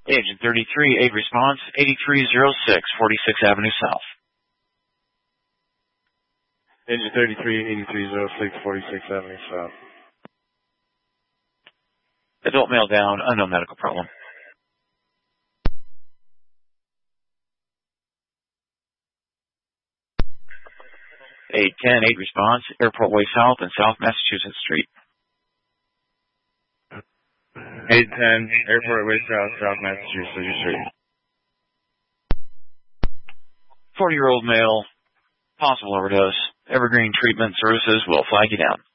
Agent 33, 8 response, 8306, 46th Avenue South. Agent 33, 8306, 46th Avenue South. Adult male down, unknown medical problem. 810, 8 response, Airport Way South and South Massachusetts Street. 810, Airport Way South, South Massachusetts Street. 40-year-old male, possible overdose. Evergreen Treatment Services will flag you down.